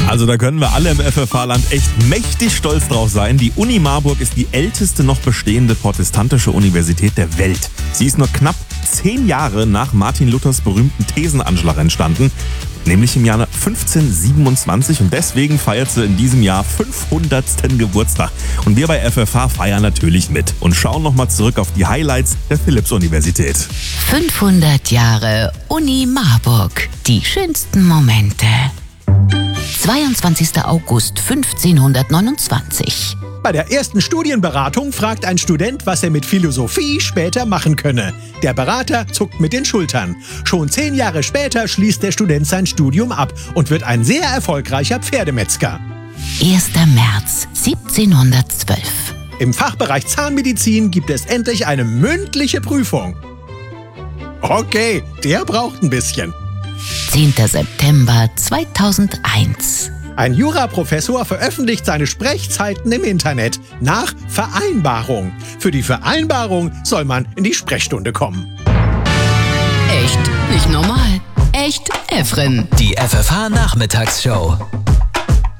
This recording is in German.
Also da können wir alle im FFH-Land echt mächtig stolz drauf sein. Die Uni Marburg ist die älteste noch bestehende protestantische Universität der Welt. Sie ist nur knapp 10 Jahre nach Martin Luthers berühmten Thesenanschlag entstanden, nämlich im Jahre 1527, und deswegen feiert sie in diesem Jahr 500. Geburtstag. Und wir bei FFH feiern natürlich mit und schauen nochmal zurück auf die Highlights der Philipps-Universität. 500 Jahre Uni Marburg. Die schönsten Momente. 22. August 1529. Bei der ersten Studienberatung fragt ein Student, was er mit Philosophie später machen könne. Der Berater zuckt mit den Schultern. Schon 10 Jahre später schließt der Student sein Studium ab und wird ein sehr erfolgreicher Pferdemetzger. 1. März 1712. Im Fachbereich Zahnmedizin gibt es endlich eine mündliche Prüfung. Okay, der braucht ein bisschen. 10. September 2001. Ein Juraprofessor veröffentlicht seine Sprechzeiten im Internet nach Vereinbarung. Für die Vereinbarung soll man in die Sprechstunde kommen. Echt nicht normal. Echt Efren. Die FFH Nachmittagsshow.